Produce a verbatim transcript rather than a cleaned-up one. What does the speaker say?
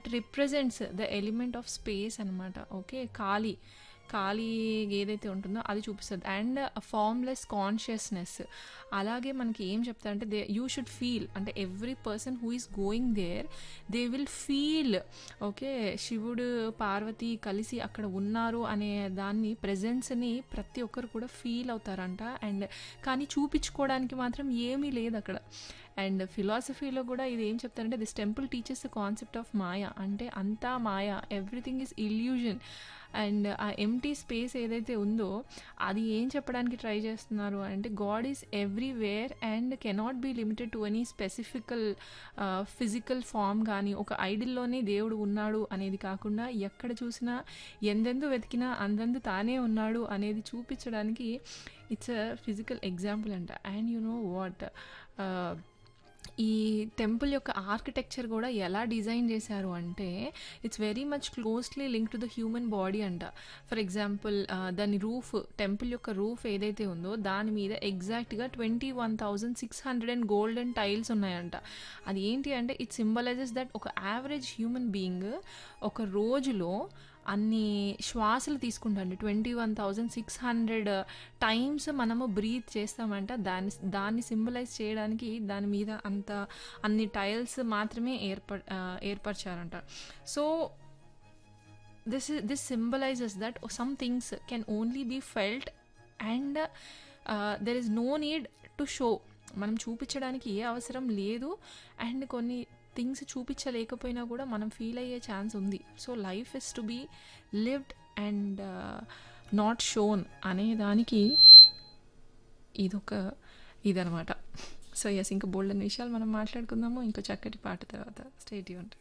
Represents the element of space అనమాట. Okay, ఖాళీ ఖాళీ ఏదైతే ఉంటుందో అది చూపిస్తుంది. And formless consciousness. అలాగే మనకి ఏం చెప్తా అంటే దే యూ షుడ్ ఫీల్, అంటే every person who is going there they will feel. Okay, శివుడు పార్వతి కలిసి అక్కడ ఉన్నారు అనే దాన్ని, ప్రెజెన్స్ని ప్రతి ఒక్కరు కూడా ఫీల్ అవుతారంట. అండ్ కానీ చూపించుకోవడానికి మాత్రం ఏమీ లేదు అక్కడ. అండ్ ఫిలాసఫీలో కూడా ఇది ఏం చెప్తారంటే this temple teachers the concept of మాయా, అంటే అంతా మాయా, ఎవ్రీథింగ్ ఈజ్ ఇల్యూజన్. అండ్ ఆ ఎంటీ స్పేస్ ఏదైతే ఉందో అది ఏం చెప్పడానికి ట్రై చేస్తున్నారు అంటే God is everywhere and cannot be limited to any స్పెసిఫికల్ physical form. కానీ ఒక ఐడిల్లోనే దేవుడు ఉన్నాడు అనేది కాకుండా ఎక్కడ చూసినా ఎందెందు వెతికినా అందందు తానే ఉన్నాడు అనేది చూపించడానికి ఇట్స్ అ ఫిజికల్ ఎగ్జాంపుల్ అంట. అండ్ యు నో వాట్, ఈ టెంపుల్ యొక్క ఆర్కిటెక్చర్ కూడా ఎలా డిజైన్ చేశారు అంటే it's very much closely link to the human body అంట. ఫర్ ఎగ్జాంపుల్ దాని రూఫ్, టెంపుల్ యొక్క రూఫ్ ఏదైతే ఉందో దాని మీద ఎగ్జాక్ట్గా twenty one thousand six hundred and golden tiles ఉన్నాయంట. అది ఏంటి అంటే ఇట్ సింబలైజెస్ దట్ ఒక యావరేజ్ హ్యూమన్ బీయింగ్ ఒక రోజులో అన్ని శ్వాసలు తీసుకుంటాండి. Twenty one thousand six hundred times మనము బ్రీత్ చేస్తామంట. దాన్ని దాన్ని సింబలైజ్ చేయడానికి దాని మీద అంత అన్ని టైల్స్ మాత్రమే ఏర్ప ఏర్పరిచారంట. So this this symbolises that some things can only be felt and there is no need to show. మనం చూపించడానికి ఏ అవసరం లేదు. అండ్ కొన్ని థింగ్స్ చూపించలేకపోయినా కూడా మనం ఫీల్ అయ్యే ఛాన్స్ ఉంది. So life is to be lived and not shown అనే దానికి ఇదొక ఇదనమాట. సో ఎస్, ఇంకా బోల్డ్ అనే విషయాలు మనం మాట్లాడుకుందాము ఇంకో చక్కటి పాట తర్వాత. Stay tuned.